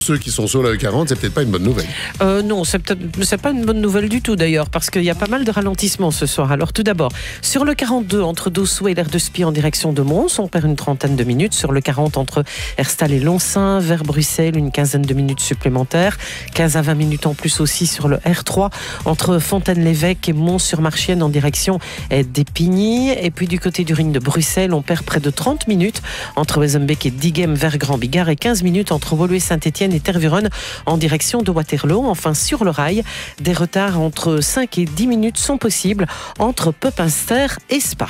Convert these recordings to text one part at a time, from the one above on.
Ceux qui sont sur la E40, c'est peut-être pas une bonne nouvelle. Non, c'est pas une bonne nouvelle du tout d'ailleurs, parce qu'il y a pas mal de ralentissements ce soir. Alors tout d'abord, sur le 42 entre Dossou et l'aire de Spie en direction de Mons, on perd une trentaine de minutes. Sur le 40 entre Herstal et Lonsin vers Bruxelles, une quinzaine de minutes supplémentaires. 15 à 20 minutes en plus aussi sur le R3 entre Fontaine-l'Évêque et Mons-sur-Marchienne en direction d'Épigny. Et puis du côté du ring de Bruxelles, on perd près de 30 minutes entre Wezenbeek et Diegem vers Grand-Bigard et 15 minutes entre Woluwe-Saint-Étienne et Tervuren en direction de Waterloo. Enfin, sur le rail, des retards entre 5 et 10 minutes sont possibles entre Pepinster et Spa.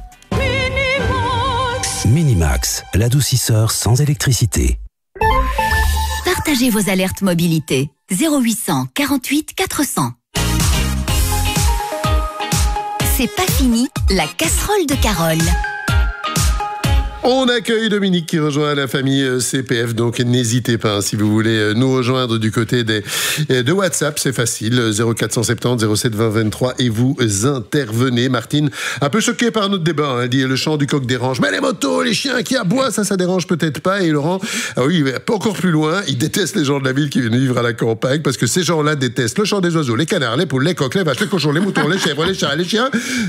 Minimax, l'adoucisseur sans électricité. Partagez vos alertes mobilité. 0800 48 400. C'est pas fini, la casserole de Carole. On accueille Dominique qui rejoint la famille CPF, donc n'hésitez pas si vous voulez nous rejoindre du côté de WhatsApp, c'est facile, 0470 07 20 23 et vous intervenez. Martine, un peu choquée par notre débat, elle dit le chant du coq dérange, mais les motos, les chiens qui aboient, ça dérange peut-être pas. Et Laurent, oui, encore plus loin, il déteste les gens de la ville qui viennent vivre à la campagne parce que ces gens-là détestent le chant des oiseaux, les canards, les poules, les coqs, les vaches, les cochons, les moutons, les chèvres, les chats, les chiens.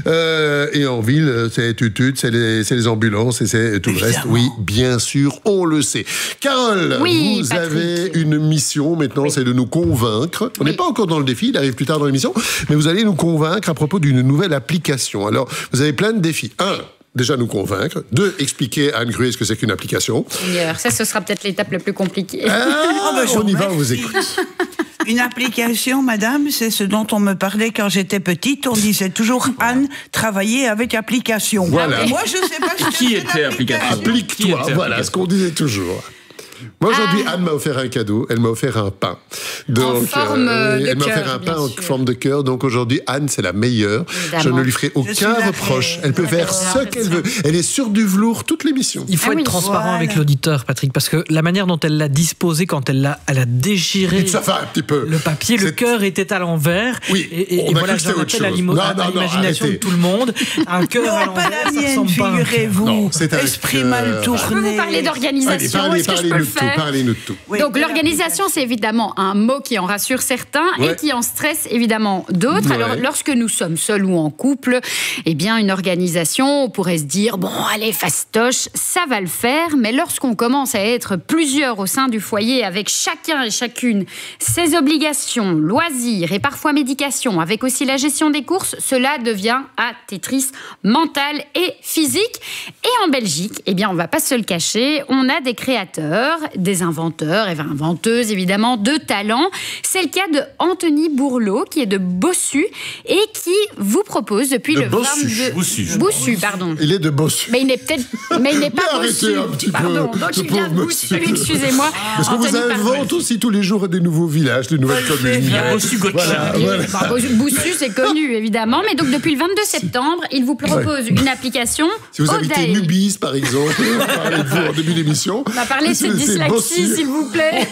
Et en ville, c'est tutut, c'est les ambulances et c'est tout le reste. Oui, bien sûr, on le sait. Carole, oui, vous Patrick. avez une mission maintenant, c'est de nous convaincre. On n'est pas encore dans le défi, il arrive plus tard dans l'émission, mais vous allez nous convaincre à propos d'une nouvelle application. Alors, vous avez plein de défis. 1, déjà nous convaincre. 2, expliquer à Anne Gruet ce que c'est qu'une application. Ça, ce sera peut-être l'étape la plus compliquée. On y va, on vous écoute. Une application, madame, c'est ce dont on me parlait quand j'étais petite. On disait toujours Anne travailler avec application. Voilà. Moi, je sais pas ce que Qui c'est était application? Applique-toi, voilà ce qu'on disait toujours. Moi, aujourd'hui, Anne m'a offert un cadeau. Elle m'a offert un pain. Donc, en forme de elle m'a cœur, offert un pain bien en sûr. forme de cœur. Donc, aujourd'hui, Anne, c'est la meilleure. Évidemment. Je ne lui ferai suis aucun la reproche. reine. Elle peut faire ce qu'elle veut. Elle est sur du velours toute l'émission. Il faut être transparent Voilà. avec l'auditeur, Patrick, parce que la manière dont elle l'a disposé, quand elle a déchiré Vite, ça fait un petit peu. le papier, le C'est- cœur était à l'envers. Oui, et on a voilà, cru que c'était j'en autre appelle à chose. l'imagination de arrêtez. tout le monde. Un cœur à Non, pas l'envers, la ça mienne, ressemble pas à un cœur. figurez-vous. Non, c'est un Esprit cœur. mal tourné. Je peux vous parler d'organisation. Allez, Est-ce que je peux le parlez-nous de tout. faire Parlez-nous de tout. Oui, Donc l'organisation, c'est évidemment un mot qui en rassure certains Ouais. et qui en stresse évidemment d'autres. Ouais. Alors lorsque nous sommes seuls ou en couple, eh bien une organisation, on pourrait se dire bon allez fastoche, ça va le faire. Mais lorsqu'on commence à être plusieurs au sein du foyer avec chacun et chacune ses obligations, loisirs et parfois médication, avec aussi la gestion des courses, cela devient à Tetris mental et physique. Et en Belgique, eh bien on va pas se le cacher, on a des créateurs, des inventeurs et inventeuses évidemment de talent. C'est le cas de Anthony Bourlot qui est de Bossu et qui vous propose depuis De le Bossu. 22 Bossu, pardon. Il est de Bossu. Mais il n'est peut-être, mais il n'est pas Mais Bossu. arrêtez un petit peu, Pardon. Donc ce il vient de pauvre Bossu. monsieur. Excusez-moi. Parce qu'on vous Anthony, pardon. invente aussi tous les jours des nouveaux villages, des nouvelles communes. Il y a Bossu Gotcha. Voilà. Bah, Boussu, c'est connu, évidemment. Mais donc, depuis le 22 septembre, il vous propose une application. Si vous habitez Odae. Nubis, par exemple, parlez-vous en début d'émission. On va parler de cette C'est dyslexie, Bossu. s'il vous plaît.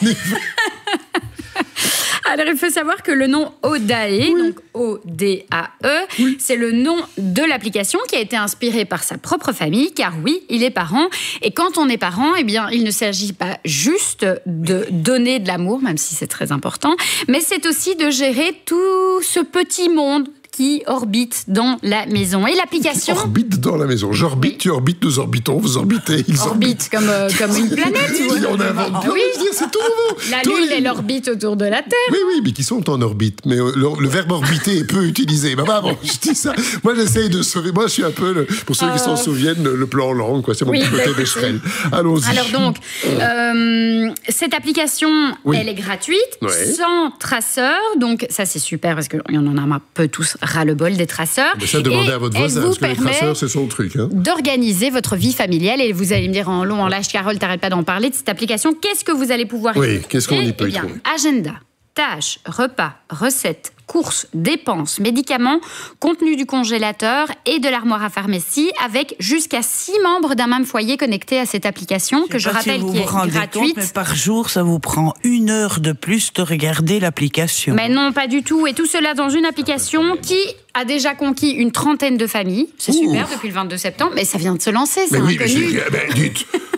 Alors, il faut savoir que le nom Odae, donc O-D-A-E, c'est le nom de l'application qui a été inspiré par sa propre famille, car oui, il est parent. Et quand on est parent, eh bien, il ne s'agit pas juste de donner de l'amour, même si c'est très important, mais c'est aussi de gérer tout ce petit monde qui orbite dans la maison. Et l'application Orbite dans la maison. J'orbite, tu orbites, nous orbitons, vous orbitez, ils orbitent. orbite comme une planète. Oui, on invente plein Oui. de choses, c'est tout nouveau. La Tous Lune, les- elle orbite autour de la Terre. Oui, mais qui sont en orbite. Mais le verbe orbiter est peu utilisé. Bah, bon, je dis ça. Moi, j'essaye de sauver. Moi, je suis un peu, pour ceux qui s'en souviennent, le plan langue, quoi. C'est mon Oui, petit côté bah, Becherel. Allons-y. Alors donc, cette application, Oui. elle est gratuite, Ouais. sans traceur. Donc ça, c'est super parce qu'on en a un peu tous ras-le-bol des traceurs. Mais ça, demandez Et à votre elle voisin, vous parce que les permet traceurs, c'est son truc. Hein. d'organiser votre vie familiale. Et vous allez me dire en long, en large, Carole, t'arrêtes pas d'en parler de cette application. Qu'est-ce que vous allez pouvoir Oui, y qu'est-ce qu'on y peut Eh y bien, trouver agenda, tâches, repas, recettes, courses, dépenses, médicaments, contenu du congélateur et de l'armoire à pharmacie avec jusqu'à 6 membres d'un même foyer connectés à cette application que je sais pas si rappelle vous qui vous est rendez gratuite. compte, mais par jour, ça vous prend 1 heure de plus de regarder l'application. Mais non, pas du tout. Et tout cela dans une application qui a déjà conquis une trentaine de familles. C'est super depuis le 22 septembre, mais ça vient de se lancer, c'est Mais oui, mais inconnu. dites,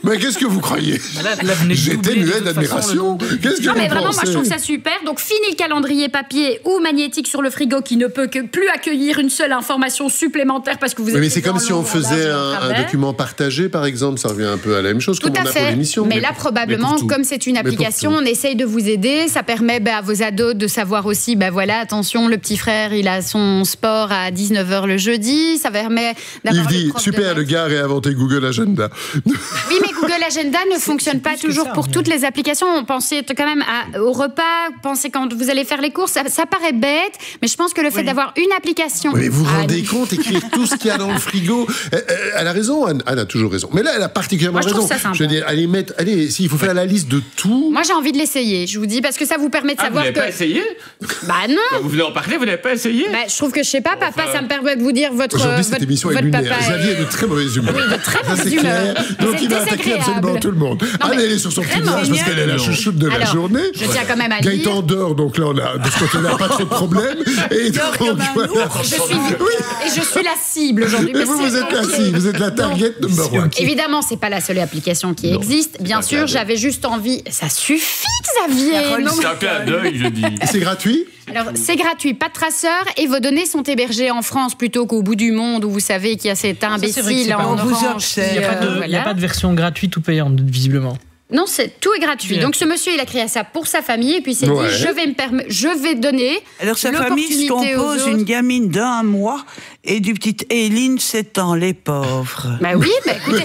Mais qu'est-ce que vous croyez? J'étais muet d'admiration. Qu'est-ce que Non, mais vous vraiment, moi, je pensez? trouve ça super. Donc, fini le calendrier papier ou magnétique sur le frigo qui ne peut que plus accueillir une seule information supplémentaire parce que vous êtes. Mais c'est comme si on faisait un document partagé, par exemple. Ça revient un peu à la même chose Tout comme à on a pour fait. l'émission. Mais là, probablement, comme c'est une application, on essaye de vous aider. Ça permet à vos ados de savoir aussi, voilà, attention, le petit frère, il a son sport à 19h le jeudi. Ça permet d'avoir. Il dit, super, le gars a réinventé Google Agenda. Oui, mais Google Agenda ne fonctionne pas toujours pour toutes les applications. Pensez quand même au repas, pensez quand vous allez faire les courses. Ça paraît bête, mais je pense que le fait d'avoir une application... Mais vous vous rendez compte, écrire tout ce qu'il y a dans le frigo. Elle a raison, Anne a toujours raison. Mais là, elle a particulièrement raison. Trouve ça sympa. Je veux dire, allez, s'il faut faire la liste de tout... Moi, j'ai envie de l'essayer, je vous dis, parce que ça vous permet de savoir vous n'avez pas essayé? Non. Vous venez en parler, vous n'avez pas essayé? Je trouve que, je sais pas, papa, ça me permet de vous dire votre Aujourd'hui, cette émission est lunaire. papa Xavier est de très mauvaise humeur. Oui, de très mauvaise humeur. Clair. Donc, C'est il va attaquer désagréable. absolument tout le monde. Anne, elle est sur son petit nuage parce qu'elle est la chouchoute de la journée. Je tiens quand même à Gaëtan dort, donc là, on a, de ce côté-là, pas trop de problème. Et donc, voilà. Je suis la cible aujourd'hui. Et vous êtes la cible, vous êtes la target number one. Évidemment, c'est pas la seule application qui existe. Bien sûr, j'avais juste envie. Ça suffit, Xavier. C'est un clin d'œil, je dis. Et c'est gratuit? Alors, c'est gratuit, pas de traceur, et vos données sont hébergées en France plutôt qu'au bout du monde où vous savez qu'il y a cet imbécile en orange. Il n'y a pas de version gratuite ou payante, visiblement. Non, tout est gratuit. Donc, ce monsieur, il a créé ça pour sa famille, et puis il s'est dit, je vais donner. Alors, sa famille se compose d'une gamine d'1 mois et du petit Eileen, 7 ans, les pauvres. Oui, écoutez.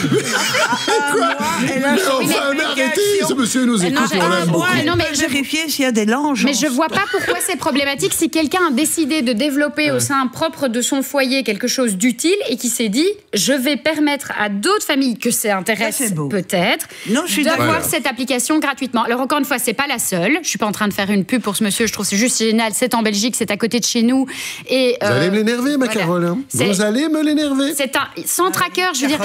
Mais arrêtez, ce monsieur nous écoute, on l'aime beaucoup. Vérifier s'il y a des langes. Mais je vois pas pourquoi c'est problématique si quelqu'un a décidé de développer au sein propre de son foyer quelque chose d'utile et qui s'est dit, je vais permettre à d'autres familles que ça intéresse peut-être d'avoir cette application gratuitement. Alors encore une fois, c'est pas la seule. Je suis pas en train de faire une pub pour ce monsieur. Je trouve que c'est juste génial. C'est en Belgique, c'est à côté de chez nous. Et vous allez me l'énerver, ma Carole. Hein. Vous allez me l'énerver. C'est sans tracker, je veux dire,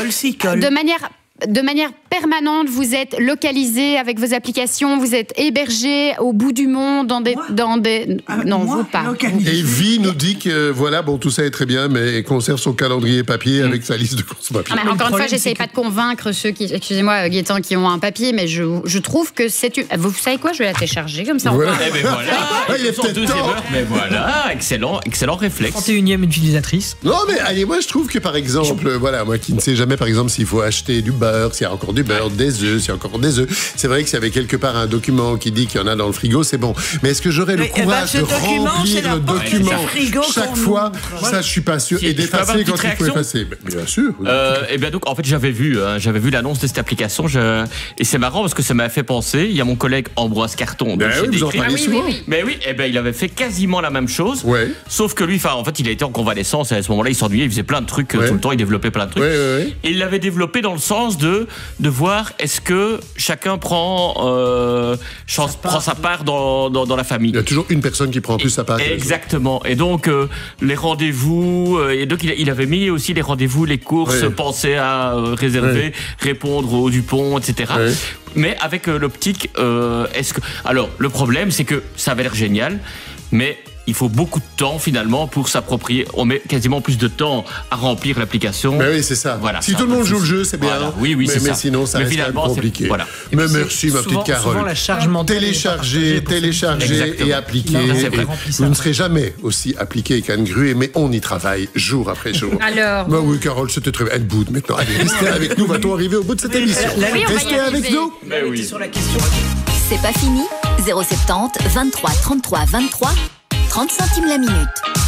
de manière permanente, vous êtes localisé avec vos applications, vous êtes hébergé au bout du monde dans des vous pas. Et Vi nous dit que tout ça est très bien, mais elle conserve son calendrier papier avec sa liste de courses papier. Encore une fois, j'essaye pas de convaincre ceux qui, excusez-moi, Gaëtan, qui ont un papier, mais je trouve que c'est vous savez quoi, je vais la télécharger comme ça. Il est peut-être temps. Mais voilà, excellent réflexe. 31e utilisatrice. Non, mais allez, moi je trouve que par exemple, moi qui ne sais jamais par exemple s'il faut acheter du beurre, s'il y a encore du beurre, des œufs, s'il y a encore des œufs. C'est vrai que s'il y avait quelque part un document qui dit qu'il y en a dans le frigo, c'est bon. Mais est-ce que j'aurais le courage de remplir le document chaque fois? Ça, je suis pas sûr. Et d'effacer quand il faut effacer. Bien sûr. Et bien donc, en fait, j'avais vu l'annonce de cette application. Et c'est marrant parce que ça m'a fait penser. Il y a mon collègue Ambroise Carton. Vous en parlez souvent. Mais oui, il avait fait quasiment la même chose. Ouais. Sauf que lui, en fait, il a été en convalescence et à ce moment-là, il s'ennuyait. Il faisait plein de trucs tout le temps. Il développait plein de trucs. Et il l'avait développé dans le sens de voir est-ce que chacun prend sa part dans la famille. Il y a toujours une personne qui prend plus sa part. Exactement. Et donc, les rendez-vous, et donc il avait mis aussi les rendez-vous, les courses, penser à réserver, répondre au Dupont, etc. Mais avec l'optique, alors, le problème, c'est que ça avait l'air génial, mais il faut beaucoup de temps finalement pour s'approprier. On met quasiment plus de temps à remplir l'application. Mais oui, c'est ça. Voilà, si tout le monde joue le jeu, c'est bien. Voilà. Oui, c'est ça. Mais sinon, ça reste quand même compliqué. Voilà. Mais merci, ma petite Carole. Souvent la charge mentale télécharger et appliquer. Vous ne serez jamais aussi appliqué qu'Anne Gruet, mais on y travaille jour après jour. Alors. Bah oui, Carole, c'était très bien. Elle boude maintenant. Allez, restez avec nous. Va-t-on arriver au bout de cette émission? Restez avec nous. Mais oui. Sur la question. C'est pas fini. 070 23 33 23 30 centimes la minute.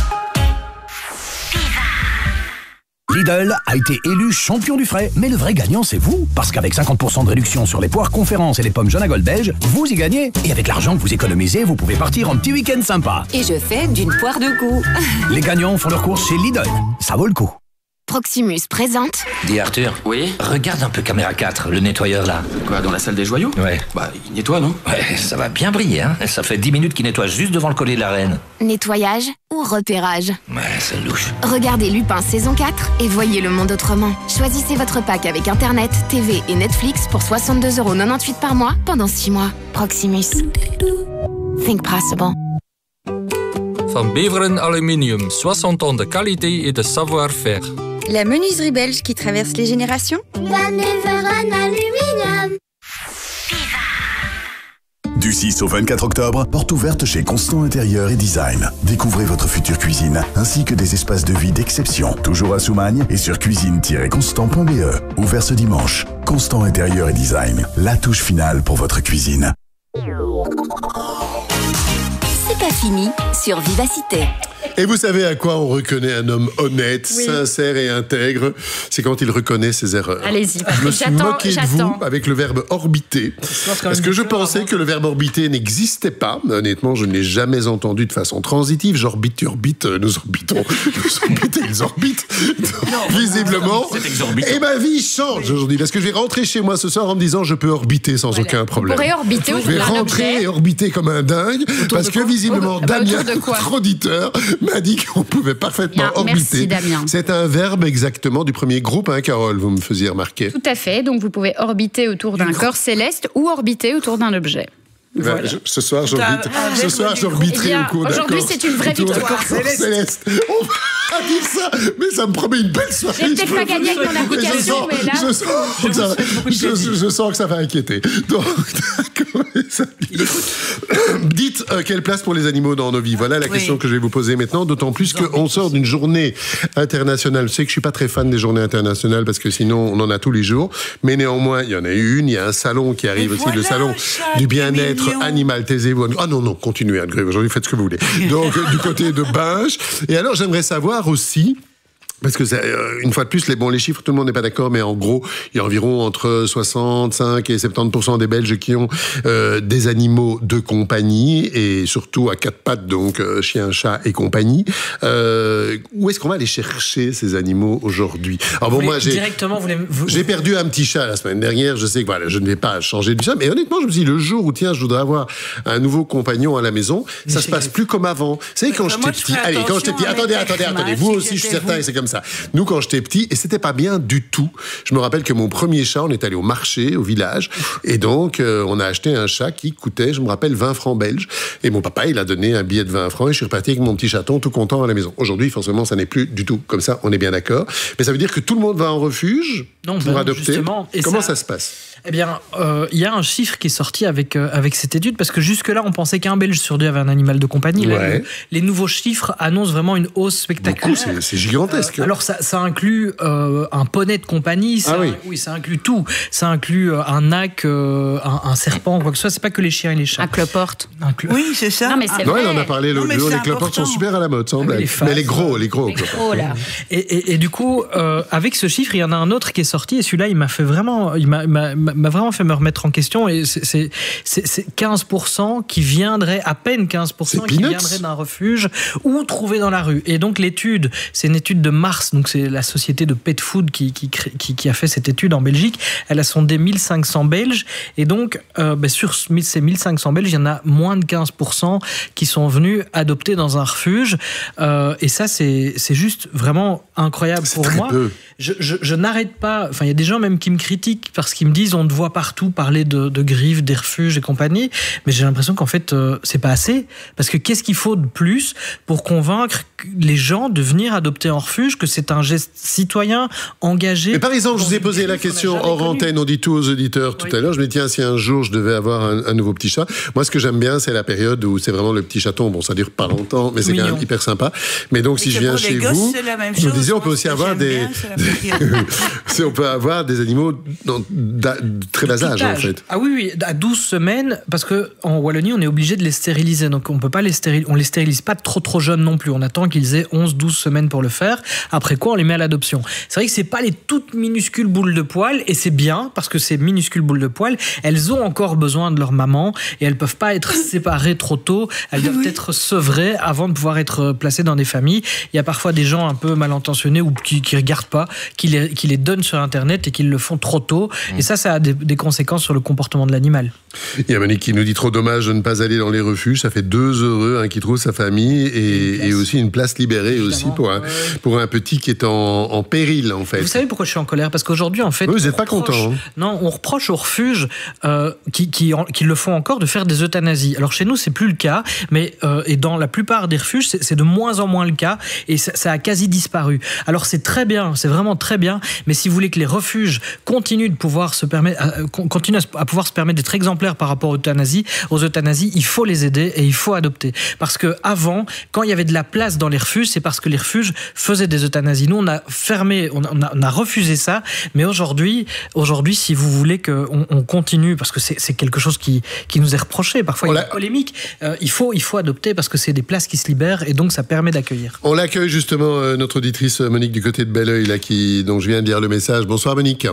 Lidl a été élu champion du frais, mais le vrai gagnant c'est vous, parce qu'avec 50% de réduction sur les poires Conférence et les pommes Jonagol belges, vous y gagnez, et avec l'argent que vous économisez, vous pouvez partir en petit week-end sympa. Et je fais d'une poire deux coups. Les gagnants font leurs courses chez Lidl, ça vaut le coup. Proximus présente. Dis Arthur. Oui. Regarde un peu caméra 4, le nettoyeur là. Quoi, dans la salle des joyaux? Ouais. Bah, il nettoie, non? Ouais, ça va bien briller, hein. Ça fait 10 minutes qu'il nettoie juste devant le collier de la reine. Nettoyage ou repérage? Ouais, c'est louche. Regardez Lupin saison 4 et voyez le monde autrement. Choisissez votre pack avec Internet, TV et Netflix pour 62,98€ par mois pendant 6 mois. Proximus. Think possible. Van Beveren Aluminium, 60 ans de qualité et de savoir-faire. La menuiserie belge qui traverse les générations. Van Everen Aluminium. Du 6 au 24 octobre, porte ouverte chez Constant Intérieur et Design. Découvrez votre future cuisine, ainsi que des espaces de vie d'exception. Toujours à Soumagne et sur cuisine-constant.be. Ouvert ce dimanche. Constant Intérieur et Design. La touche finale pour votre cuisine. C'est pas fini sur Vivacité. Et vous savez à quoi on reconnaît un homme honnête, sincère et intègre? C'est quand il reconnaît ses erreurs. Allez-y, parce je que me suis moqué de vous j'attends. avec le verbe orbiter. Parce que je pensais que le verbe orbiter n'existait pas. Honnêtement, je ne l'ai jamais entendu de façon transitive. J'orbite, tu orbites, nous orbitons. Nous orbitons, ils orbitent. Donc, visiblement. Et ma vie change aujourd'hui. Parce que je vais rentrer chez moi ce soir en me disant je peux orbiter sans aucun problème. Vous pourrez orbiter Je vais rentrer et orbiter comme un dingue. Parce que visiblement, Damien, notre auditeur, m'a dit qu'on pouvait parfaitement orbiter. Merci, Damien. C'est un verbe exactement du premier groupe, hein, Carole, vous me faisiez remarquer. Tout à fait, donc vous pouvez orbiter autour d'un corps céleste ou orbiter autour d'un objet. Voilà. Ce soir, j'orbite. Ce soir, j'orbiterai au cours d'un corps. Aujourd'hui, c'est une vraie victoire. Céleste. On va dire ça, mais ça me promet une belle soirée. J'ai peut-être pas gagné avec mon application, mais là... Je sens que ça va inquiéter. Donc, d'accord. Dites quelle place pour les animaux dans nos vies. Voilà la question que je vais vous poser maintenant, d'autant plus qu'on sort d'une journée internationale. Je sais que je suis pas très fan des journées internationales parce que sinon on en a tous les jours, mais néanmoins il y en a une. Il y a un salon qui arrive aussi, le salon du bien-être animal. Taisez-vous. Ah non, continuez à aujourd'hui, faites ce que vous voulez. Donc du côté de Binche. Et alors j'aimerais savoir aussi. Parce que une fois de plus, les chiffres, tout le monde n'est pas d'accord, mais en gros, il y a environ entre 65 et 70% des Belges qui ont des animaux de compagnie, et surtout à quatre pattes, donc chien, chat et compagnie. Où est-ce qu'on va aller chercher ces animaux aujourd'hui? Alors bon, moi, j'ai perdu un petit chat la semaine dernière. Je sais que voilà, je ne vais pas changer de chat, mais honnêtement, je me dis le jour où tiens, je voudrais avoir un nouveau compagnon à la maison, ça se passe plus comme avant. Vous savez, quand j'étais petit, attendez, vous aussi, je suis certain que c'est comme ça. Nous, quand j'étais petit, et c'était pas bien du tout. Je me rappelle que mon premier chat, on est allé au marché, au village, et donc on a acheté un chat qui coûtait, je me rappelle, 20 francs belges. Et mon papa, il a donné un billet de 20 francs, et je suis reparti avec mon petit chaton tout content à la maison. Aujourd'hui, forcément, ça n'est plus du tout comme ça, on est bien d'accord. Mais ça veut dire que tout le monde va en refuge pour adopter. Justement, comment ça se passe? Eh bien, il y a un chiffre qui est sorti avec cette étude, parce que jusque-là, on pensait qu'un Belge sur deux avait un animal de compagnie. Ouais. Les nouveaux chiffres annoncent vraiment une hausse spectaculaire. Beaucoup, c'est gigantesque. Alors, ça inclut un poney de compagnie, ça inclut tout. Ça inclut un âque, un serpent, quoi que ce soit. C'est pas que les chiens et les chats. Un cloporte. Oui, c'est ça. Non, mais c'est vrai. Ouais, on en a parlé l'autre jour. Les cloportes sont super à la mode, semble. Mais les gros cloportes. Là. Et du coup, avec ce chiffre, il y en a un autre qui est sorti, et celui-là, il m'a vraiment fait me remettre en question, et c'est 15% qui viendraient, à peine 15% qui viendraient d'un refuge ou trouvés dans la rue. Et donc l'étude, c'est une étude de Mars, donc c'est la société de Pet Food qui a fait cette étude en Belgique. Elle a sondé 1500 Belges, et donc sur ces 1500 Belges, il y en a moins de 15% qui sont venus adopter dans un refuge. Et ça, c'est juste vraiment incroyable pour moi. Je n'arrête pas, il y a des gens même qui me critiquent parce qu'ils me disent on te voit partout parler de griffes, des refuges et compagnie, mais j'ai l'impression qu'en fait c'est pas assez, parce que qu'est-ce qu'il faut de plus pour convaincre les gens de venir adopter en refuge, que c'est un geste citoyen engagé? Mais par exemple, je vous ai posé la question hors antenne, on dit tout aux auditeurs tout à l'heure, je me dis tiens, si un jour je devais avoir un nouveau petit chat, moi ce que j'aime bien c'est la période où c'est vraiment le petit chaton, bon ça dure pas longtemps mais c'est quand même hyper sympa, mais donc si je viens chez vous, je me disais on peut aussi avoir on peut avoir des animaux très bas âge en fait. Ah oui, à 12 semaines, parce qu'en Wallonie on est obligé de les stériliser, donc on peut pas on les stérilise pas trop jeunes non plus, on attend qu'ils aient 11-12 semaines pour le faire, après quoi on les met à l'adoption. C'est vrai que c'est pas les toutes minuscules boules de poils, et c'est bien, parce que ces minuscules boules de poils, elles ont encore besoin de leur maman, et elles peuvent pas être séparées trop tôt, elles doivent être sevrées avant de pouvoir être placées dans des familles. Il y a parfois des gens un peu mal intentionnés ou qui regardent pas, qui les donnent sur internet et qui le font trop tôt, et ça a des conséquences sur le comportement de l'animal. Il y a Monique qui nous dit trop dommage de ne pas aller dans les refuges. Ça fait 2 heureux qui trouve sa famille et aussi une place libérée aussi pour un petit qui est en péril en fait. Vous savez pourquoi je suis en colère? Parce qu'aujourd'hui en fait... Vous n'êtes pas content. Non, on reproche aux refuges qui le font encore de faire des euthanasies. Alors chez nous c'est plus le cas, mais et dans la plupart des refuges c'est de moins en moins le cas et ça a quasi disparu. Alors c'est très bien, c'est vraiment très bien, mais si vous voulez que les refuges continuent à pouvoir se permettre d'être exemplaires par rapport aux euthanasies, il faut les aider et il faut adopter. Parce que avant, quand il y avait de la place dans les refuges, c'est parce que les refuges faisaient des euthanasies. Nous, on a fermé, on a refusé ça, mais aujourd'hui, si vous voulez qu'on continue, parce que c'est quelque chose qui nous est reproché, parfois il y a une polémique, il faut adopter parce que c'est des places qui se libèrent et donc ça permet d'accueillir. On l'accueille justement, notre auditrice Monique du côté de Belleuil, dont je viens de lire le message. Bonsoir Monique.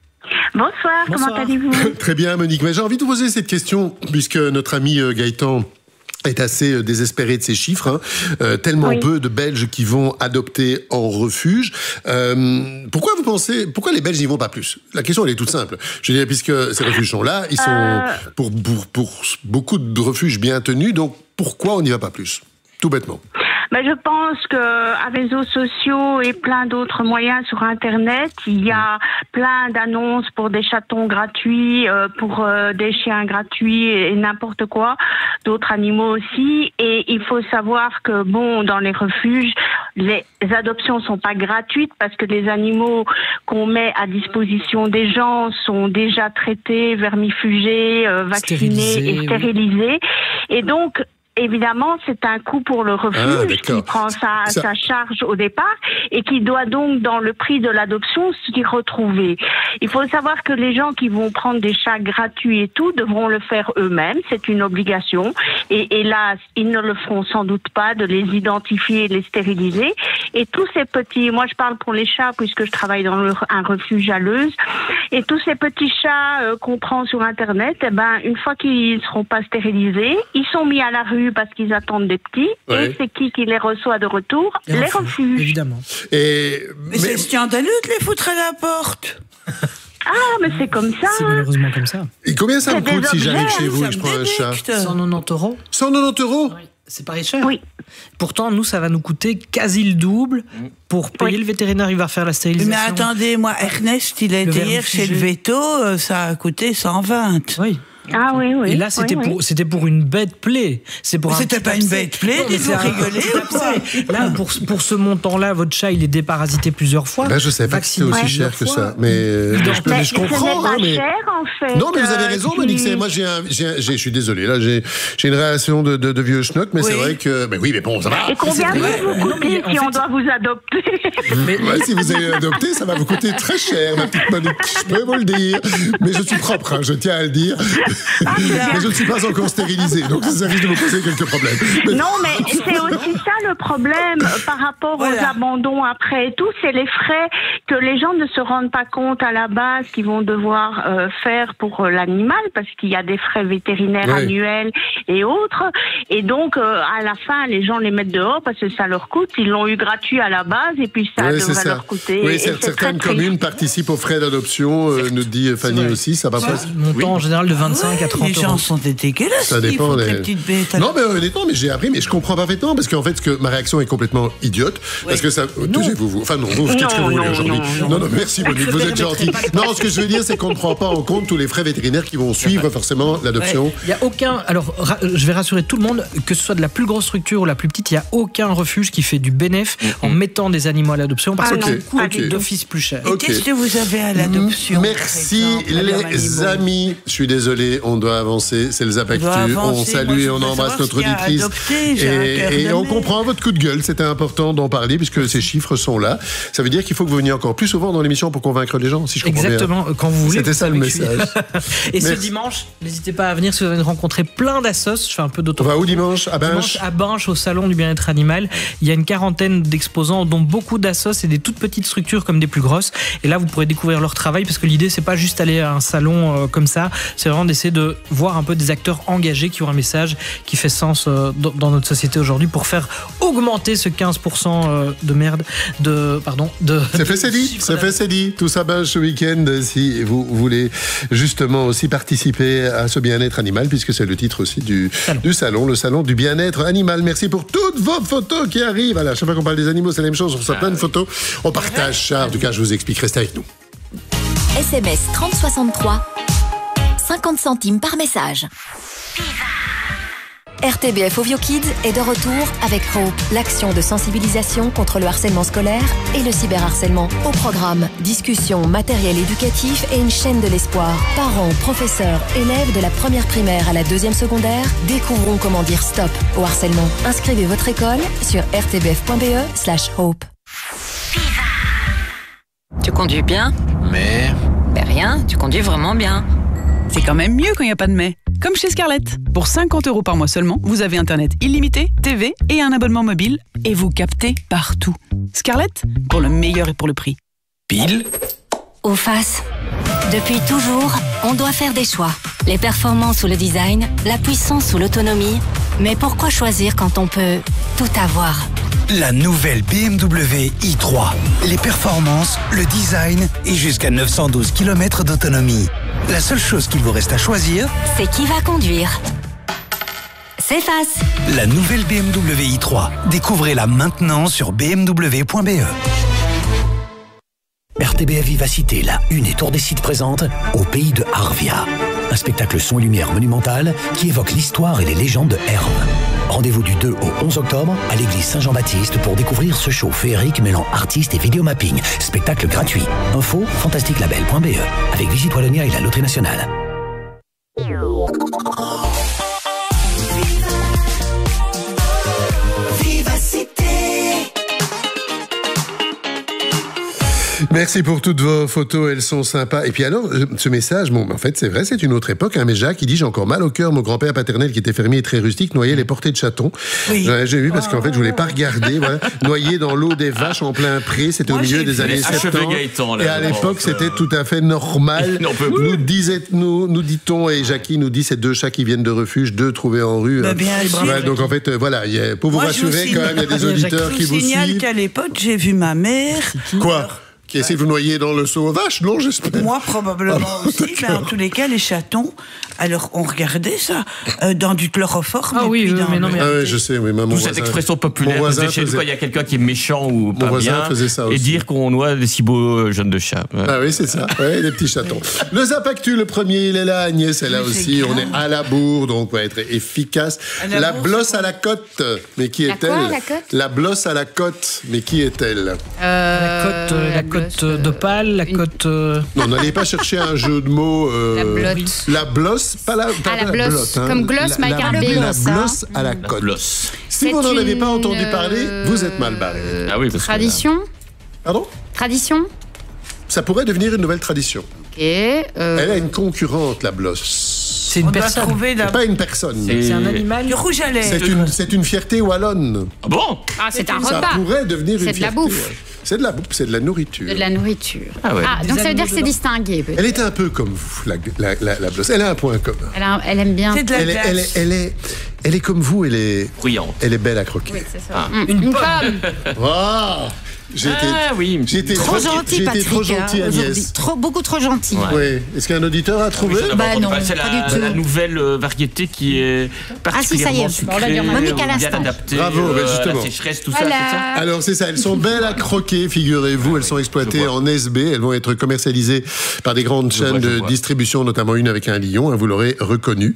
Bonsoir, comment allez-vous? Très bien Monique, mais j'ai envie de vous poser cette question puisque notre ami Gaëtan est assez désespéré de ces chiffres, tellement peu de Belges qui vont adopter en refuge. Pourquoi les Belges n'y vont pas plus? La question elle est toute simple. Je veux dire, puisque ces refuges sont là, ils sont pour beaucoup de refuges bien tenus, donc pourquoi on n'y va pas plus? Tout bêtement. Je pense qu'avec les réseaux sociaux et plein d'autres moyens sur Internet, il y a plein d'annonces pour des chatons gratuits, pour des chiens gratuits et n'importe quoi, d'autres animaux aussi. Et il faut savoir que, dans les refuges, les adoptions sont pas gratuites parce que les animaux qu'on met à disposition des gens sont déjà traités, vermifugés, vaccinés et stérilisés. Et donc, évidemment, c'est un coût pour le refuge qui prend sa charge au départ et qui doit donc, dans le prix de l'adoption, s'y retrouver. Il faut savoir que les gens qui vont prendre des chats gratuits et tout devront le faire eux-mêmes. C'est une obligation. Et hélas, ils ne le feront sans doute pas de les identifier et les stériliser. Et tous ces petits, moi je parle pour les chats puisque je travaille dans un refuge à Leuze, et tous ces petits chats qu'on prend sur Internet, une fois qu'ils ne seront pas stérilisés, ils sont mis à la rue parce qu'ils attendent des petits. Et c'est qui les reçoit de retour? Les refuges. Évidemment. Mais c'est scandaleux de les foutre à la porte. Mais c'est comme ça. C'est malheureusement comme ça. Et combien ça me coûte si j'arrive chez vous et je prends un chat? 190 €. 190 €? Oui. C'est pas cher. Oui. Pourtant, nous, ça va nous coûter quasi le double pour payer le vétérinaire. Il va faire la stérilisation. Mais attendez, moi, Ernest, il a été hier chez le veto, ça a coûté 120. Oui. Ah oui. Et là, c'était pour une bête plaie. C'était pas une bête plaie, vous rigolez ou quoi? Là, pour ce montant-là, votre chat, il est déparasité plusieurs fois. Je sais pas que c'est aussi cher que ça. Mais je comprends. Ce n'est pas cher, en fait. Non, mais vous avez raison, Monique. Moi, je suis désolé. Là, j'ai une réaction de vieux schnock, mais c'est vrai que... Mais oui, mais bon, ça va. Et combien vous coûtez si on doit vous adopter? Si vous allez adopter, ça va vous coûter très cher, ma petite Monique. Je peux vous le dire. Mais je suis propre, je tiens à le dire. Mais je ne suis pas encore stérilisé, donc ça risque de me poser quelques problèmes. Non, mais c'est aussi ça le problème par rapport aux abandons après et tout, c'est les frais que les gens ne se rendent pas compte à la base qu'ils vont devoir faire pour l'animal, parce qu'il y a des frais vétérinaires annuels et autres, et donc à la fin les gens les mettent dehors parce que ça leur coûte, ils l'ont eu gratuit à la base et puis ça devrait leur coûter. Oui, certaines communes participent aux frais d'adoption, nous dit Fanny aussi, ça va pas. Montant en général de 25 à 30 €. Les gens sont dégueulasses. Ça dépend des petites bêtes. Non, mais honnêtement, j'ai appris, mais je comprends parfaitement parce qu'en fait, ma réaction est complètement idiote. Parce que ça. Touchez-vous. Enfin, non, vous faites ce que vous voulez aujourd'hui. Non, merci, Monique, vous êtes gentil. Non, ce que je veux dire, c'est qu'on ne prend pas en compte tous les frais vétérinaires qui vont suivre forcément l'adoption. Il n'y a aucun. Alors, je vais rassurer tout le monde, que ce soit de la plus grosse structure ou la plus petite, il n'y a aucun refuge qui fait du bénéf en mettant des animaux à l'adoption parce que ça coûte d'office plus cher. Et qu'est-ce que vous avez à l'adoption? Merci, les amis. Je suis désolé, on doit avancer. C'est le Zapactu. On salue et on embrasse notre auditrice. Et on comprend votre coup de gueule. C'était important d'en parler puisque ces chiffres sont là. Ça veut dire qu'il faut que vous veniez encore plus souvent dans l'émission pour convaincre les gens, si je comprends bien. Exactement, quand vous voulez. C'était ça le message. Et ce dimanche, n'hésitez pas à venir si vous avez rencontré plein d'assos. Je fais un peu d'auto. On va où dimanche? À Binche? Dimanche à Binche, au salon du bien-être animal. Il y a une quarantaine d'exposants, dont beaucoup d'assos et des toutes petites structures comme des plus grosses. Et là, vous pourrez découvrir leur travail parce que l'idée, c'est pas juste aller à un salon comme ça. C'est vraiment d'essayer c'est de voir un peu des acteurs engagés qui ont un message qui fait sens dans notre société aujourd'hui pour faire augmenter ce 15% de merde C'est fait, c'est dit. Tout ça ben, ce week-end, si vous voulez justement aussi participer à ce bien-être animal, puisque c'est le titre aussi du salon, le salon du bien-être animal. Merci pour toutes vos photos qui arrivent. Voilà, chaque fois qu'on parle des animaux, c'est la même chose. On reçoit plein de photos. On partage ça. En tout cas, je vous explique. Restez avec nous. SMS 3063, 50 centimes par message. RTBF Ovio Kids est de retour avec Hope, l'action de sensibilisation contre le harcèlement scolaire et le cyberharcèlement. Au programme, discussions, matériel éducatif et une chaîne de l'espoir. Parents, professeurs, élèves de la première primaire à la deuxième secondaire, découvrons comment dire stop au harcèlement. Inscrivez votre école sur rtbf.be/hope. Tu conduis bien? Mais... Ben rien, tu conduis vraiment bien. C'est quand même mieux quand il n'y a pas de mais. Comme chez Scarlett. Pour 50 € par mois seulement, vous avez Internet illimité, TV et un abonnement mobile et vous captez partout. Scarlett, pour le meilleur et pour le prix. Pile ou face. Depuis toujours, on doit faire des choix. Les performances ou le design, la puissance ou l'autonomie. Mais pourquoi choisir quand on peut tout avoir ? La nouvelle BMW i3. Les performances, le design et jusqu'à 912 km d'autonomie. La seule chose qu'il vous reste à choisir, c'est qui va conduire. C'est face. La nouvelle BMW i3. Découvrez-la maintenant sur bmw.be. RTBF Vivacité, la Une et Tour des Sites présente Au pays de Arvia. Un spectacle son et lumière monumental qui évoque l'histoire et les légendes de Herve. Rendez-vous du 2 au 11 octobre à l'église Saint-Jean-Baptiste pour découvrir ce show féerique mêlant artistes et vidéomapping. Spectacle gratuit. Info fantasticlabel.be avec Visite Wallonia et la Loterie Nationale. Merci pour toutes vos photos, elles sont sympas. Et puis alors, ce message, bon, en fait, c'est vrai, c'est une autre époque, hein, mais Jacques, il dit, j'ai encore mal au cœur, mon grand-père paternel, qui était fermier et très rustique, noyait les portées de chatons. Oui. J'ai vu parce qu'en fait, je voulais pas regarder, voilà, noyé dans l'eau des vaches en plein pré, c'était au milieu des années 70. Et à l'époque, c'était tout à fait normal. Nous dit-on, et Jackie nous dit, c'est 2 chats qui viennent de refuge, 2 trouvés en rue. Bien sûr. Ouais, donc en fait, voilà, pour vous rassurer, quand même, il y a des auditeurs qui vous suivent. Je signale qu'à l'époque, j'ai vu ma mère. Quoi? Qui essaie de vous noyer dans le seau aux vaches, non, j'espère? Moi, probablement aussi, mais en tous les cas, les chatons, alors on regardait ça dans du chloroforme. Ah oui, mais non, mais... Ah oui, je sais, oui, maman. Cette expression populaire, chez nous, il y a quelqu'un qui est méchant ou pas bien, faisait ça aussi. Et dire qu'on noie des si beaux jeunes de chats. Ouais. Ah oui, c'est ça, ouais, les petits chatons. Le Zapactu, le premier, il est là, Agnès, c'est là aussi, on est à la bourre, donc on va être efficace. La blosse à la côte, mais qui est-elle? La blosse à la côte, mais qui est-elle? La côte d'Opale, la côte... Non, n'allez pas chercher un jeu de mots... La blosse, pas la blotte. Hein. Comme gloss, mais avec un B. La blosse à la côte. Si vous n'en avez pas entendu parler, vous êtes mal barré. Ah oui, tradition. Pardon? Tradition. Ça pourrait devenir une nouvelle tradition. Ok. Elle a une concurrente, la blosse. C'est une personne. C'est pas une personne. C'est un animal. Du rouge à lèvres. C'est une fierté wallonne. Ah bon? Ah, c'est un repas. Ça pourrait devenir une fierté. C'est de la bouffe. C'est de la bouffe, c'est de la nourriture. De la nourriture. Ah ouais. Donc ça veut dire que c'est distingué. Peut-être. Elle est un peu comme vous, la blosse. Elle a un point commun. Elle aime bien. C'est de la glace. Elle est comme vous, elle est bruyante. Elle est belle à croquer. Oui, c'est ça. Une pomme. Wow. J'étais trop gentil, Patrick. trop gentil, Agnès. Beaucoup trop gentil. Ouais. Oui. Est-ce qu'un auditeur a trouvé? Non, c'est la nouvelle variété qui est particulièrement sucrée, Monique à bien l'instant. adaptée Bravo, justement. à la sécheresse, tout ça, c'est ça. Alors c'est ça, elles sont belles à croquer, figurez-vous. Elles sont exploitées en SB. Elles vont être commercialisées par des grandes chaînes de distribution, notamment une avec un lion, hein, vous l'aurez reconnu.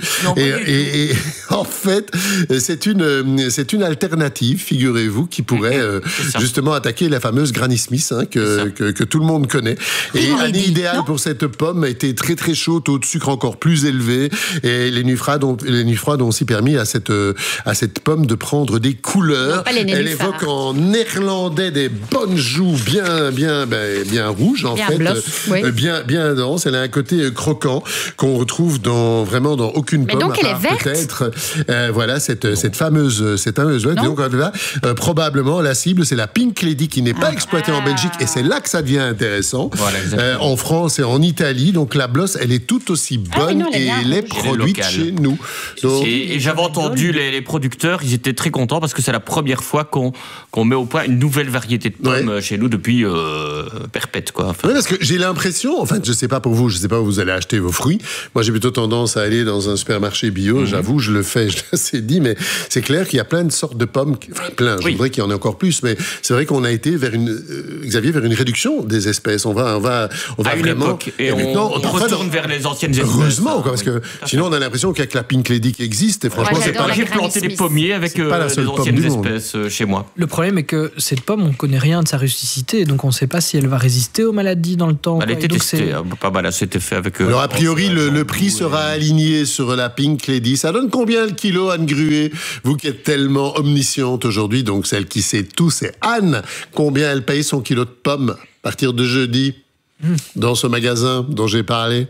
Et en fait, c'est une alternative, figurez-vous, qui pourrait justement attaquer la fameuse Granny Smith, hein, que tout le monde connaît. Et année idéale pour cette pomme a été très très chaude, taux de sucre encore plus élevé, et les nuits froides ont aussi permis à cette pomme de prendre des couleurs. Elle évoque en néerlandais des bonnes joues bien rouges en fait, bien denses. Elle a un côté croquant qu'on retrouve vraiment dans aucune pomme. Mais donc elle est verte. Peut-être voilà cette fameuse donc là, probablement la cible c'est la Pink Lady qui n'est pas exploité en Belgique, et c'est là que ça devient intéressant. Voilà, en France et en Italie, donc la blosse, elle est tout aussi bonne et elle est produite chez nous. Donc, et j'avais entendu les producteurs, ils étaient très contents parce que c'est la première fois qu'on met au point une nouvelle variété de pommes chez nous depuis perpète, quoi. Enfin, oui, parce que j'ai l'impression, enfin, je sais pas pour vous, je sais pas où vous allez acheter vos fruits. Moi, j'ai plutôt tendance à aller dans un supermarché bio. J'avoue, je le fais, je l'ai dit, mais c'est clair qu'il y a plein de sortes de pommes, enfin plein. Je voudrais qu'il y en ait encore plus, mais c'est vrai qu'on a été vers Xavier, vers une réduction des espèces. On va à une vraiment époque, et on retourne vers les anciennes espèces. Heureusement, quoi, parce que sinon on a l'impression qu'il y a que la Pink Lady qui existe. Et franchement, c'est pas. J'ai planté des pommiers avec les anciennes espèces chez moi. Le problème est que cette pomme, on connaît rien de sa rusticité, donc on ne sait pas si elle va résister aux maladies dans le temps. Elle a été testée, pas mal, c'était fait avec. Alors a priori, le prix sera aligné sur la Pink Lady. Ça donne combien le kilo, Anne Gruet? Vous qui êtes tellement omnisciente aujourd'hui, donc celle qui sait tout, c'est Anne. Combien elle paye son kilo de pommes à partir de jeudi dans ce magasin dont j'ai parlé?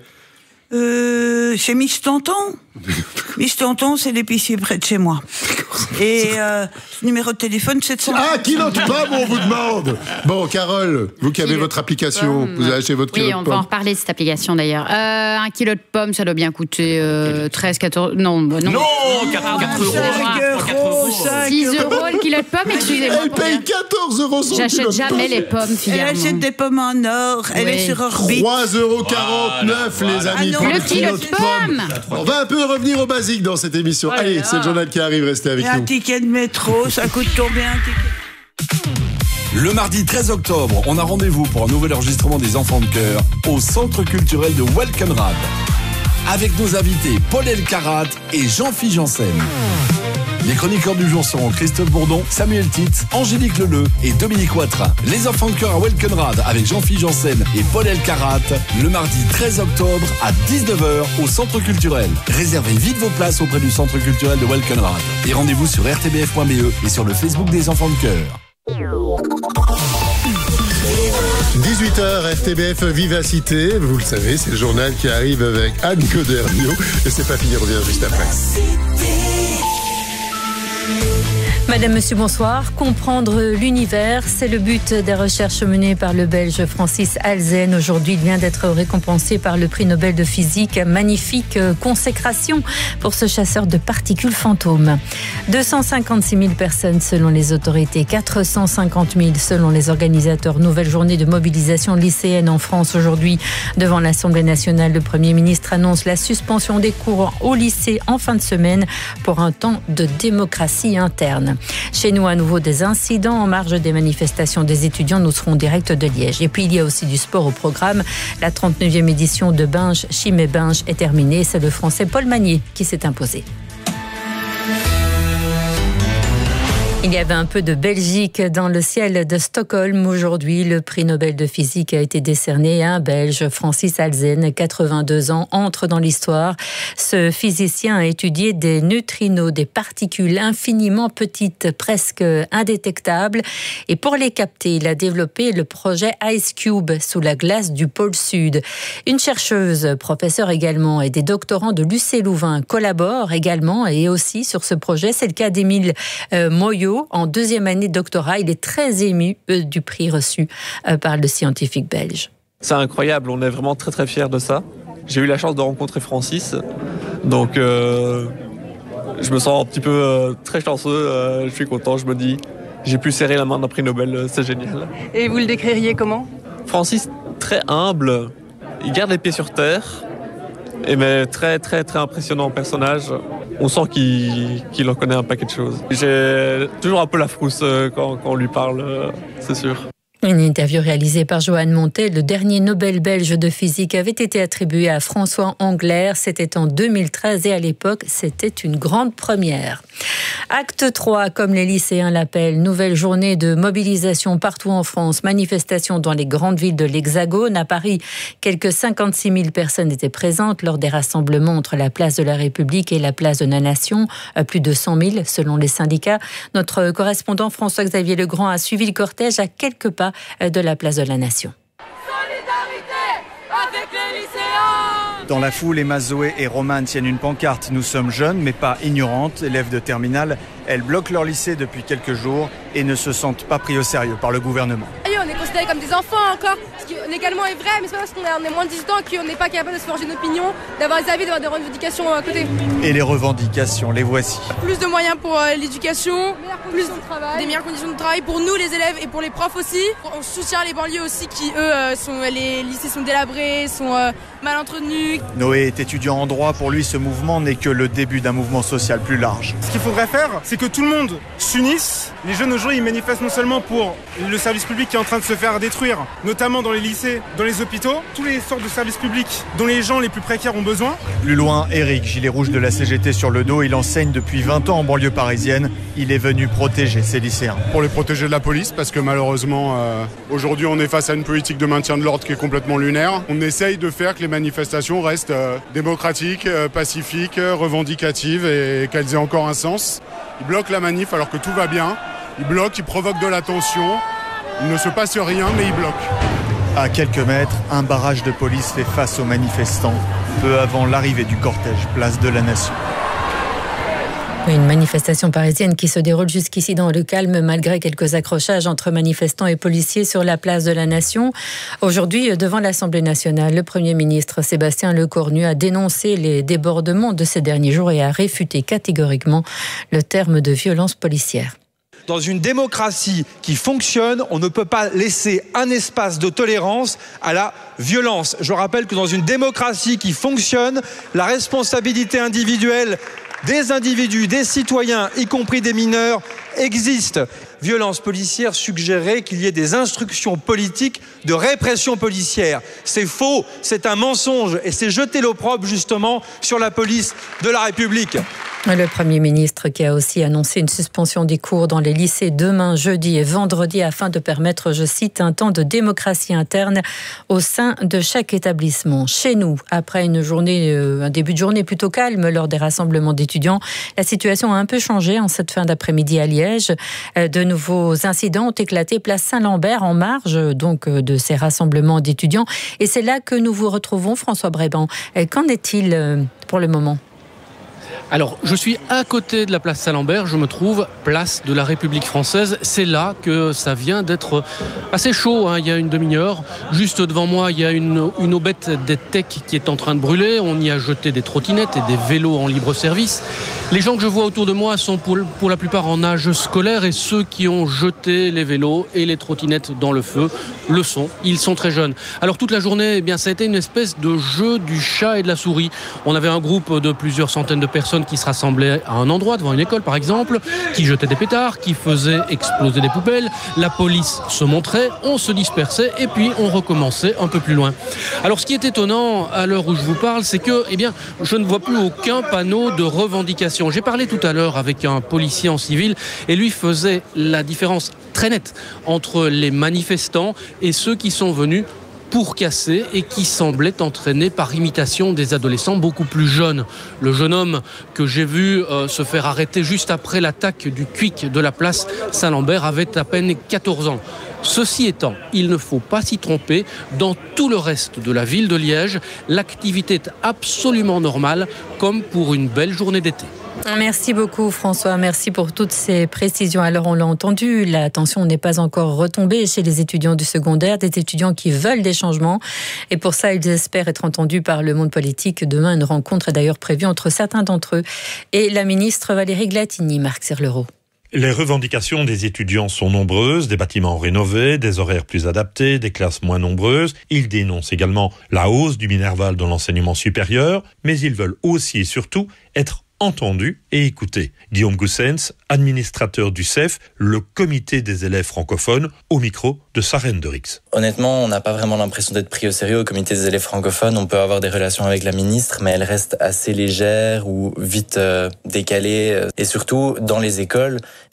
Chez Miss Tonton. Miss Tonton, c'est l'épicier près de chez moi. Et numéro de téléphone, 700. Ah, kilo de pommes, on vous demande. Bon, Carole, vous qui avez votre application, vous avez acheté votre kilo de pommes. Oui, on va en reparler de cette application d'ailleurs. Un kilo de pommes, ça doit bien coûter 13, 14... Non, non, 4 euros. 6 euros le kilo de pommes, excusez-moi. Elle paye 14 euros son kilo de pommes. J'achète jamais les pommes, finalement. Elle achète des pommes en or, elle est sur orbite. 3,49 €, les amis, pour le kilo de pommes. On va un peu revenir au basique dans cette émission. Allez, c'est le journal qui arrive, restez avec nous. Un ticket de métro, ça coûte combien un ticket? Le mardi 13 octobre, on a rendez-vous pour un nouvel enregistrement des Enfants de Cœur au Centre culturel de Welkenrad. Avec nos invités Paul Elkarat et Jean-Philippe Janssen. Les chroniqueurs du jour seront Christophe Bourdon, Samuel Titz, Angélique Leleu et Dominique Ouattara. Les Enfants de Cœur à Welkenrad avec Jean-Philippe Janssen et Paul Elkarat le mardi 13 octobre à 19h au Centre culturel. Réservez vite vos places auprès du Centre culturel de Welkenrad. Et rendez-vous sur rtbf.be et sur le Facebook des Enfants de Cœur. 18h, RTBF Vivacité. Vous le savez, c'est le journal qui arrive avec Anne Codernio. Et c'est pas fini, on revient juste après. Madame, Monsieur, bonsoir. Comprendre l'univers, c'est le but des recherches menées par le Belge Francis Halzen. Aujourd'hui, il vient d'être récompensé par le prix Nobel de physique. Magnifique consécration pour ce chasseur de particules fantômes. 256 000 personnes selon les autorités, 450 000 selon les organisateurs. Nouvelle journée de mobilisation lycéenne en France aujourd'hui. Devant l'Assemblée nationale, le Premier ministre annonce la suspension des cours au lycée en fin de semaine pour un temps de démocratie interne. Chez nous, à nouveau, des incidents en marge des manifestations des étudiants. Nous serons en direct de Liège. Et puis, il y a aussi du sport au programme. La 39e édition de Binge, Chimay Binge est terminée. C'est le Français Paul Magnier qui s'est imposé. Il y avait un peu de Belgique dans le ciel de Stockholm aujourd'hui. Le prix Nobel de physique a été décerné à un Belge, Francis Halzen, 82 ans, entre dans l'histoire. Ce physicien a étudié des neutrinos, des particules infiniment petites, presque indétectables. Et pour les capter, il a développé le projet Ice Cube sous la glace du pôle Sud. Une chercheuse, professeure également, et des doctorants de l'UC Louvain collaborent également et aussi sur ce projet. C'est le cas d'Émile Moyot. En deuxième année de doctorat, il est très ému du prix reçu par le scientifique belge. C'est incroyable, on est vraiment très très fiers de ça. J'ai eu la chance de rencontrer Francis, donc je me sens un petit peu très chanceux, je suis content, je me dis j'ai pu serrer la main d'un prix Nobel, c'est génial. Et vous le décririez comment ? Francis, très humble, il garde les pieds sur terre, mais très très très impressionnant personnage. On sent qu'il en connaît un paquet de choses. J'ai toujours un peu la frousse quand on lui parle, c'est sûr. Une interview réalisée par Johan Montet. Le dernier Nobel belge de physique avait été attribué à François Englert. C'était en 2013 et à l'époque, c'était une grande première. Acte 3, comme les lycéens l'appellent, nouvelle journée de mobilisation partout en France. Manifestation dans les grandes villes de l'Hexagone. À Paris, quelques 56 000 personnes étaient présentes lors des rassemblements entre la place de la République et la place de la Nation. Plus de 100 000 selon les syndicats. Notre correspondant François-Xavier Legrand a suivi le cortège à quelques pas de la place de la Nation. Solidarité avec les lycéens. Dans la foule, Emma, Zoé et Roman tiennent une pancarte « Nous sommes jeunes, mais pas ignorantes ». Élèves de terminale, elles bloquent leur lycée depuis quelques jours et ne se sentent pas pris au sérieux par le gouvernement. On est considérés comme des enfants encore, ce qui légalement est vrai, mais c'est pas parce qu'on est moins de 18 ans qu'on n'est pas capable de se forger une opinion, d'avoir des avis, d'avoir des revendications à côté. Et les revendications, les voici. Plus de moyens pour l'éducation, plus des meilleures conditions de travail pour nous les élèves et pour les profs aussi. On soutient les banlieues aussi qui les lycées sont délabrés, sont mal entretenus. Noé est étudiant en droit, pour lui ce mouvement n'est que le début d'un mouvement social plus large. Ce qu'il faudrait faire, c'est que tout le monde s'unisse. Les jeunes aujourd'hui ils manifestent non seulement pour le service public qui est en train de se faire détruire, notamment dans les lycées, dans les hôpitaux, tous les sortes de services publics dont les gens les plus précaires ont besoin. Plus loin, Eric, gilet rouge de la CGT sur le dos, il enseigne depuis 20 ans en banlieue parisienne. Il est venu protéger ses lycéens. Pour les protéger de la police, parce que malheureusement, aujourd'hui on est face à une politique de maintien de l'ordre qui est complètement lunaire. On essaye de faire que les manifestations restent démocratiques, pacifiques, revendicatives et qu'elles aient encore un sens. Ils bloquent la manif alors que tout va bien. Ils bloquent, ils provoquent de la tension. Il ne se passe rien, mais ils bloquent. À quelques mètres, un barrage de police fait face aux manifestants, peu avant l'arrivée du cortège Place de la Nation. Une manifestation parisienne qui se déroule jusqu'ici dans le calme malgré quelques accrochages entre manifestants et policiers sur la place de la Nation. Aujourd'hui, devant l'Assemblée nationale, le Premier ministre Sébastien Lecornu a dénoncé les débordements de ces derniers jours et a réfuté catégoriquement le terme de violence policière. Dans une démocratie qui fonctionne, on ne peut pas laisser un espace de tolérance à la violence. Je rappelle que dans une démocratie qui fonctionne, la responsabilité individuelle des individus, des citoyens, y compris des mineurs, existe. Violence policière suggérerait qu'il y ait des instructions politiques de répression policière. C'est faux, c'est un mensonge et c'est jeter l'opprobre justement sur la police de la République. Le Premier ministre qui a aussi annoncé une suspension des cours dans les lycées demain, jeudi et vendredi afin de permettre, je cite, un temps de démocratie interne au sein de chaque établissement. Chez nous, après un début de journée plutôt calme lors des rassemblements d'étudiants, la situation a un peu changé en cette fin d'après-midi à Liège. De nouveaux incidents ont éclaté place Saint-Lambert en marge donc de ces rassemblements d'étudiants. Et c'est là que nous vous retrouvons, François Bréban. Qu'en est-il pour le moment ? Alors, je suis à côté de la place Saint-Lambert, je me trouve place de la République française. C'est là que ça vient d'être assez chaud, il y a une demi-heure. Juste devant moi, il y a une aubette des techs qui est en train de brûler. On y a jeté des trottinettes et des vélos en libre service. Les gens que je vois autour de moi sont pour la plupart en âge scolaire et ceux qui ont jeté les vélos et les trottinettes dans le feu le sont. Ils sont très jeunes. Alors toute la journée, ça a été une espèce de jeu du chat et de la souris. On avait un groupe de plusieurs centaines de personnes qui se rassemblaient à un endroit, devant une école par exemple, qui jetaient des pétards, qui faisaient exploser des poubelles. La police se montrait, on se dispersait et puis on recommençait un peu plus loin. Alors ce qui est étonnant à l'heure où je vous parle, c'est que je ne vois plus aucun panneau de revendication. J'ai parlé tout à l'heure avec un policier en civil et lui faisait la différence très nette entre les manifestants et ceux qui sont venus pour casser et qui semblait entraîné par imitation des adolescents beaucoup plus jeunes. Le jeune homme que j'ai vu se faire arrêter juste après l'attaque du Quick de la place Saint-Lambert avait à peine 14 ans. Ceci étant, il ne faut pas s'y tromper, dans tout le reste de la ville de Liège, l'activité est absolument normale, comme pour une belle journée d'été. Merci beaucoup François, merci pour toutes ces précisions. Alors on l'a entendu, la tension n'est pas encore retombée chez les étudiants du secondaire, des étudiants qui veulent des changements et pour ça ils espèrent être entendus par le monde politique. Demain une rencontre est d'ailleurs prévue entre certains d'entre eux et la ministre Valérie Glatini. Marc Serlereau. Les revendications des étudiants sont nombreuses, des bâtiments rénovés, des horaires plus adaptés, des classes moins nombreuses. Ils dénoncent également la hausse du minerval dans l'enseignement supérieur, mais ils veulent aussi et surtout être entendus et écoutés. Guillaume Goussens, administrateur du CEF, le comité des élèves francophones, au micro de Sarène de Rix. Honnêtement, on n'a pas vraiment l'impression d'être pris au sérieux au comité des élèves francophones. On peut avoir des relations avec la ministre, mais elles restent assez légères ou vite décalées. Et surtout, dans les écoles, il n'y a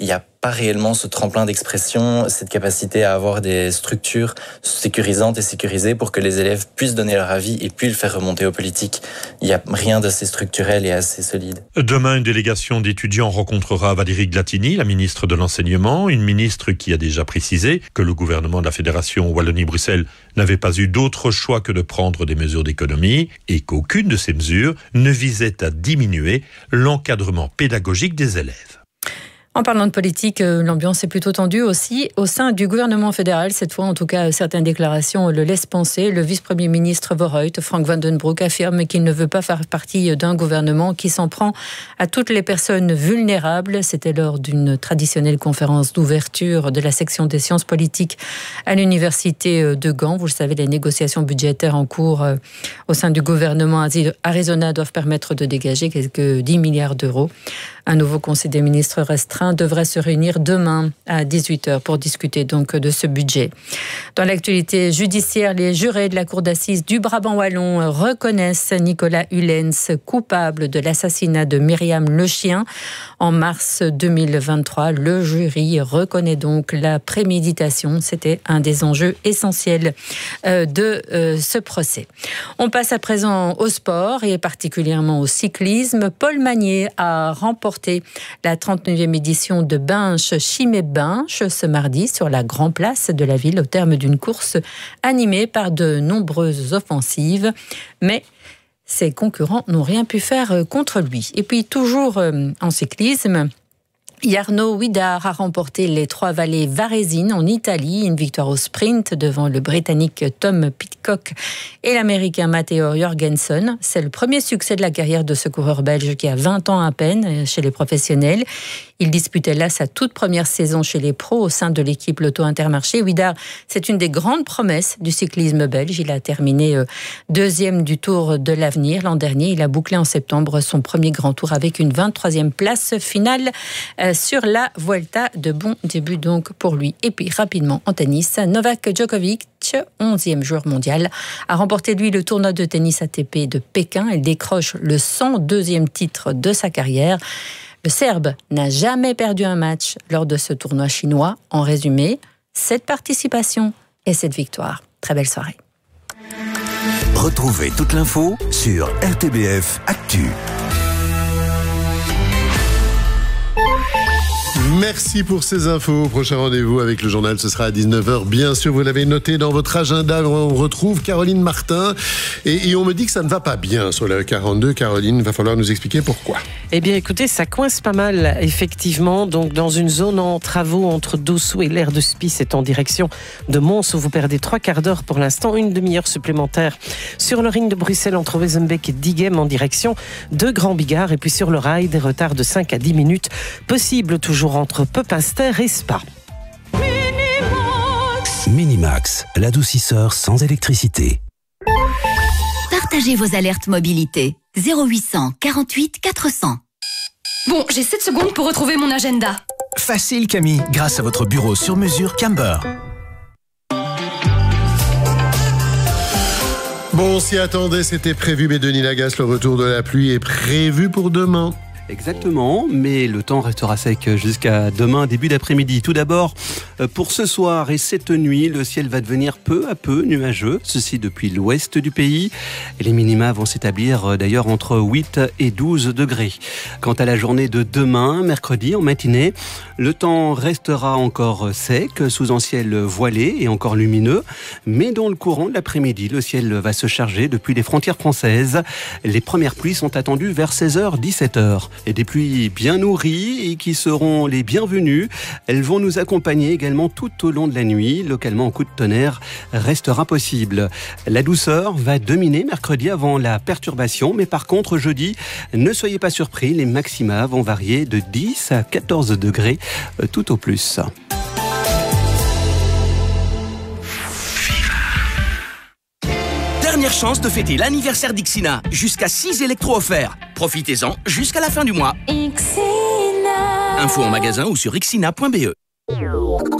pas réellement ce tremplin d'expression, cette capacité à avoir des structures sécurisantes et sécurisées pour que les élèves puissent donner leur avis et puis le faire remonter aux politiques. Il n'y a rien d'assez structurel et assez solide. Demain, une délégation d'étudiants rencontrera Valérie Glatini, la ministre de l'Enseignement, une ministre qui a déjà précisé que le gouvernement de la Fédération Wallonie-Bruxelles n'avait pas eu d'autre choix que de prendre des mesures d'économie et qu'aucune de ces mesures ne visait à diminuer l'encadrement pédagogique des élèves. En parlant de politique, l'ambiance est plutôt tendue aussi au sein du gouvernement fédéral. Cette fois, en tout cas, certaines déclarations le laissent penser. Le vice-premier ministre Voorhout, Frank van den Broek, affirme qu'il ne veut pas faire partie d'un gouvernement qui s'en prend à toutes les personnes vulnérables. C'était lors d'une traditionnelle conférence d'ouverture de la section des sciences politiques à l'université de Gand. Vous le savez, les négociations budgétaires en cours au sein du gouvernement Arizona doivent permettre de dégager quelques 10 milliards d'euros. Un nouveau conseil des ministres restreint devrait se réunir demain à 18h pour discuter donc de ce budget. Dans l'actualité judiciaire, les jurés de la cour d'assises du Brabant wallon reconnaissent Nicolas Hullens coupable de l'assassinat de Myriam Lechien en mars 2023. Le jury reconnaît donc la préméditation. C'était un des enjeux essentiels de ce procès. On passe à présent au sport et particulièrement au cyclisme. Paul Magnier a remporté la 39e édition de Binche Chimay-Binche ce mardi sur la Grand Place de la ville au terme d'une course animée par de nombreuses offensives. Mais ses concurrents n'ont rien pu faire contre lui. Et puis toujours en cyclisme, Jarno Huidar a remporté les 3 vallées varésines en Italie, une victoire au sprint devant le Britannique Tom Pidcock et l'Américain Matteo Jorgensen. C'est le premier succès de la carrière de ce coureur belge qui a 20 ans à peine chez les professionnels. Il disputait là sa toute première saison chez les pros au sein de l'équipe Lotto Intermarché. Huidar, c'est une des grandes promesses du cyclisme belge. Il a terminé deuxième du Tour de l'Avenir l'an dernier. Il a bouclé en septembre son premier grand tour avec une 23e place finale sur la Vuelta. De bon début donc pour lui. Et puis rapidement en tennis, Novak Djokovic, 11e joueur mondial, a remporté lui le tournoi de tennis ATP de Pékin. Il décroche le 102e titre de sa carrière. Le Serbe n'a jamais perdu un match lors de ce tournoi chinois. En résumé, 7 participations et 7 victoires. Très belle soirée. Retrouvez toute l'info sur RTBF Actu. Merci pour ces infos. Prochain rendez-vous avec le journal, ce sera à 19h. Bien sûr, vous l'avez noté dans votre agenda. On retrouve Caroline Martin. Et on me dit que ça ne va pas bien sur la 42. Caroline, il va falloir nous expliquer pourquoi. Eh bien, écoutez, ça coince pas mal, effectivement. Donc, dans une zone en travaux entre Dossou et l'aire de Spies, c'est en direction de Mons, où vous perdez 3/4 d'heure pour l'instant, une demi-heure supplémentaire sur le ring de Bruxelles entre Wezenbeek et Diegem en direction de Grand Bigard. Et puis sur le rail, des retards de 5 à 10 minutes possibles, toujours entre Pepinster et Spa. Minimax, l'adoucisseur sans électricité. Partagez vos alertes mobilité. 0800 48 400. Bon, j'ai 7 secondes pour retrouver mon agenda. Facile Camille, grâce à votre bureau sur mesure Camber. Bon, on s'y attendait, c'était prévu, mais Denis Lagasse, le retour de la pluie est prévu pour demain. Exactement, mais le temps restera sec jusqu'à demain, début d'après-midi. Tout d'abord, pour ce soir et cette nuit, le ciel va devenir peu à peu nuageux, ceci depuis l'ouest du pays. Et les minima vont s'établir d'ailleurs entre 8 et 12 degrés. Quant à la journée de demain, mercredi, en matinée, le temps restera encore sec, sous un ciel voilé et encore lumineux. Mais dans le courant de l'après-midi, le ciel va se charger depuis les frontières françaises. Les premières pluies sont attendues vers 16h, 17h. Et des pluies bien nourries et qui seront les bienvenues. Elles vont nous accompagner également tout au long de la nuit. Localement, un coup de tonnerre restera possible. La douceur va dominer mercredi avant la perturbation. Mais par contre, jeudi, ne soyez pas surpris, les maxima vont varier de 10 à 14 degrés tout au plus. Dernière chance de fêter l'anniversaire d'Ixina. Jusqu'à 6 électros offerts. Profitez-en jusqu'à la fin du mois. Info en magasin ou sur ixina.be.